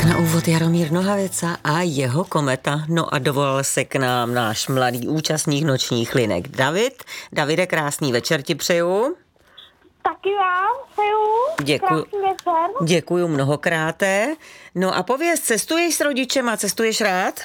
Na úvod Jaromír Nohavica a jeho kometa. No a dovolal se k nám náš mladý účastník nočních linek David. Davide, krásný večer ti přeju. Taky vám přeju. Krásný večer. Děkuju mnohokrát. No a pověz, cestuješ s rodičema, cestuješ rád?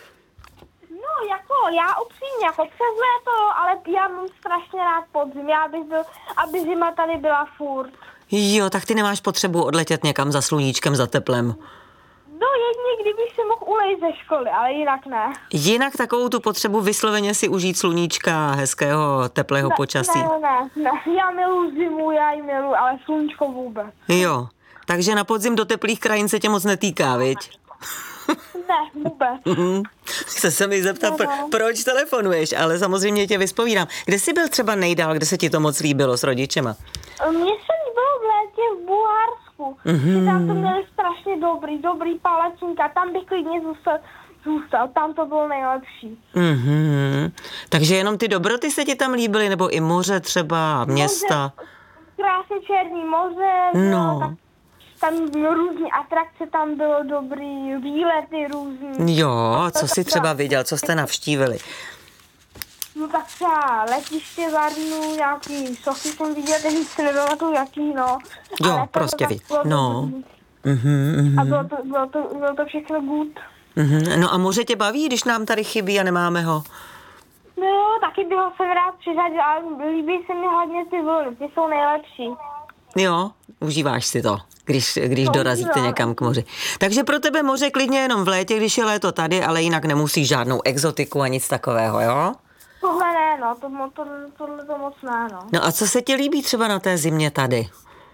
No jako já upřímně, jako přes léto, ale já mám strašně rád podzim. Já bych byl, aby zima tady byla furt. Jo, tak ty nemáš potřebu odletět někam za sluníčkem, za teplem. No jedině, kdybych se mohl ulejt ze školy, ale jinak ne. Jinak takovou tu potřebu vysloveně si užít sluníčka, hezkého, teplého počasí. Ne. Já miluji zimu, já ji miluji, ale sluníčko vůbec. Jo, takže na podzim do teplých krajin se tě moc netýká, viď? Ne, vůbec. Chce se mi zeptat, proč telefonuješ, ale samozřejmě tě vyspovídám. Kde jsi byl třeba nejdál, kde se ti to moc líbilo s rodičema? Mně se líbilo v létě v Bulharsku. Tam to měli strašně dobrý palačinka, tam bych klidně zůstal, tam to bylo nejlepší. Takže jenom ty dobroty se ti tam líbily, nebo i moře třeba, města? Krásně Černý moře, no. Tak tam bylo různý atrakce, tam bylo dobrý, výlety různý. Jo, co jsi třeba viděl, co jste navštívili? No tak třeba letiště Varnu, nějaký sochy jsem viděl, teď si nepamatuju jaký, no. Jo, prostě no. A bylo to všechno good. No a moře tě baví, když nám tady chybí a nemáme ho? No, taky bych ho jsem rád přiřadil, ale líbí se mi hodně ty vlny, ty jsou nejlepší. Jo, užíváš si to, když dorazíte někam k moři. Takže pro tebe moře klidně jenom v létě, když je léto tady, ale jinak nemusíš žádnou exotiku a nic takového, jo? Tohle ne, no, tohle to moc ne, no. No a co se ti líbí třeba na té zimě tady?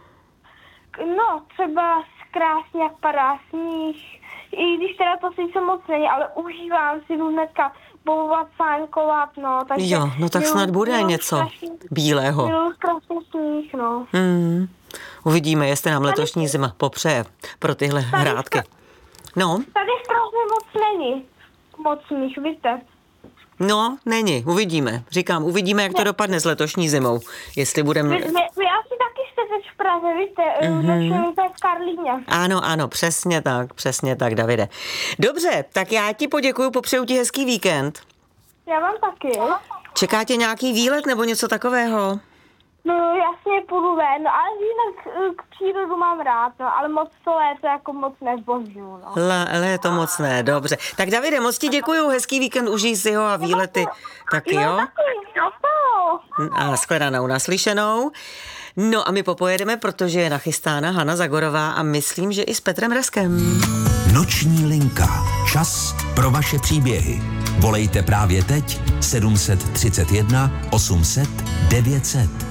No, třeba krásně jak padá sníh, i když teda to sice moc není, ale užívám si hnedka bobovat, sáňkovat, no. Takže jo, no tak snad bude něco bílého. Miluji strašně sníh, no. Uvidíme, jestli nám letošní zima popřeje pro tyhle hrádky. No. Tady strašně moc není moc sníh, víte. No, není, uvidíme. Říkám, uvidíme, jak to dopadne s letošní zimou. Jestli budeme... Vy asi taky jste teď v Praze, víte, v Karlíně. Ano, přesně tak, Davide. Dobře, tak já ti poděkuju, popřeju ti hezký víkend. Já vám taky. Čeká tě nějaký výlet nebo něco takového? No jasně půjdu ven, no, ale jinak k přírodu mám rád, no, ale moc to léto jako moc nezbožňuju, no. Léto moc ne, dobře. Tak Davide, moc ti děkuju, hezký víkend, užij si ho a výlety taky, jo? A shledanou, naslyšenou. No a my popojedeme, protože je nachystána Hana Zagorová a myslím, že i s Petrem Reskem. Noční linka. Čas pro vaše příběhy. Volejte právě teď 731 800 900.